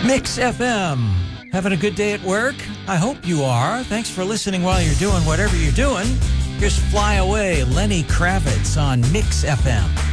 Mix FM. Having a good day at work? I hope you are. Thanks for listening while you're doing whatever you're doing. Here's Fly Away, Lenny Kravitz on Mix FM.